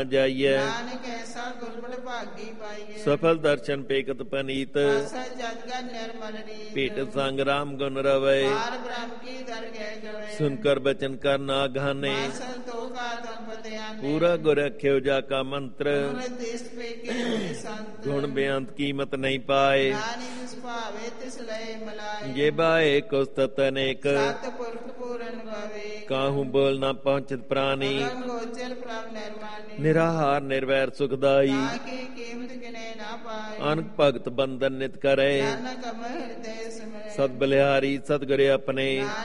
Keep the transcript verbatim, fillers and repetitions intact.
ਜਾਈਐ। ਨਾਨਕ ਐਸਾ ਗੁਰਬਲ ਭਾਗੀ ਪਾਈਐ। ਸਫਲ ਦਰਸ਼ਨ ਪੇਕਤ ਪਨੀਤ, ਆਸਾ ਜਗਤ ਨਿਰਮਲ ਰੀਤ। ਭੇਟ ਸੰਗ ਰਾਮ ਗੁਣ ਰਵੈ, ਪਾਰ ਬ੍ਰਹਮ ਕੀ ਦਰਗਹਿ ਗਵੇ। ਸੁਨ ਕਰ ਬਚਨ ਕਰ ਨਾ ਗਾਨੇ, ਮਾਸਲ ਤੋ ਕਾ ਤਮ ਪਤਿਆਨੇ। ਪੂਰਾ ਗੁਰ ਰਖਿਓ ਜਾ ਕਾ ਮੰਤਰ, ਗੁਰ ਦਿਸ ਪੇਕੇ ਸੰਤ। ਗੁਣ ਬੇਅੰਤ ਕੀਮਤ ਨਹੀਂ ਪਾਏ, ਨਾਨਕ ਸੁਭਾਵੇ ਤਿਸ ਲਏ ਮਲਾਏ। ਜੇ ਬਾਏ ਕੁਸਤਤ ਅਨੇਕ, ਸਤ ਪੁਰਖ ਪੂਰਨ ਭਵੇ। ਕਾਹੂ ਬੋਲ ਨਾ ਪਹੁੰਚਤ ਪ੍ਰਾਨੀ, ਅਗਮ ਗੋਚਰ ਪ੍ਰਭ ਨਿਰਮਾਨੀ। ਨਿਰਾਹਾਰ ਨਿਰਵੈਰ ਸੁਖਦਾਈ, ਤਾਂ ਕੀ ਕੀਮਤ ਗਿਨੇ ਨਾ ਪਾਏ। ਅਨਕ ਭਗਤ ਬੰਦਨ ਨਿਤ ਕਰੇ, ਨਾਨਕ ਅਮਰ ਹਿਰਦੈ ਸਿਮਰੈ। ਸਤ ਬਲਿਹਾਰੀ ਸਤਿਗੁਰ ਆਪਣੇ।